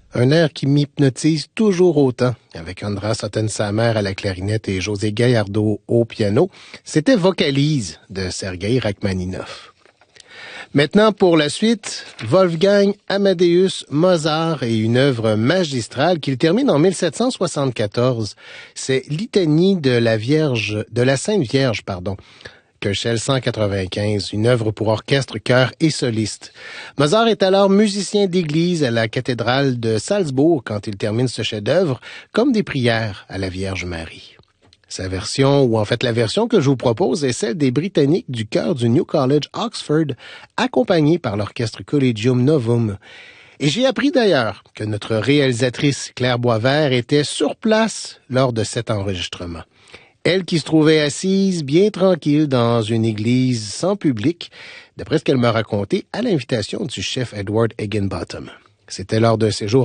Un air qui m'hypnotise toujours autant, avec Andras Ottensamer à la clarinette et José Gallardo au piano, c'était Vocalise de Sergueï Rachmaninov. Maintenant, pour la suite, Wolfgang Amadeus Mozart et une œuvre magistrale qu'il termine en 1774. C'est Litanie de la Sainte Vierge, Köchel 195, une œuvre pour orchestre, chœur et soliste. Mozart est alors musicien d'église à la cathédrale de Salzbourg quand il termine ce chef-d'œuvre, comme des prières à la Vierge Marie. La version que je vous propose est celle des Britanniques du chœur du New College Oxford, accompagnés par l'orchestre Collegium Novum. Et j'ai appris d'ailleurs que notre réalisatrice Claire Boisvert était sur place lors de cet enregistrement. Elle qui se trouvait assise bien tranquille dans une église sans public, d'après ce qu'elle m'a raconté, à l'invitation du chef Edward Higginbotham. C'était lors d'un séjour